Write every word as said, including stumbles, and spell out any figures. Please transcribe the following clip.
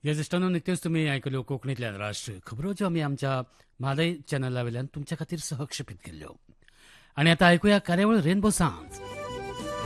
या ज्येष्ठांनो निकतेच तुम्ही ऐकलो कोकणीतल्या राष्ट्रीय खबरो ज्यो आमी आमच्या म्हादय चॅनला वयल्यान तुमच्या खातीर सहक्षेपीत केल्ल्यो. आणि आता ऐकूया कार्यावळ रेनबो सॉंग्स.